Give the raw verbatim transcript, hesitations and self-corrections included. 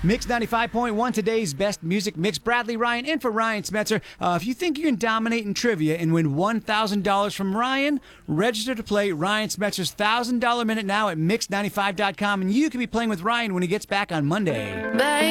Mix ninety-five point one, today's best music mix. Bradley, Ryan, and for Ryan Smetzer. Uh, if you think you can dominate in trivia and win one thousand dollars from Ryan, register to play Ryan Smetzer's one thousand dollars Minute now at mix ninety-five dot com, and you can be playing with Ryan when he gets back on Monday. Bye.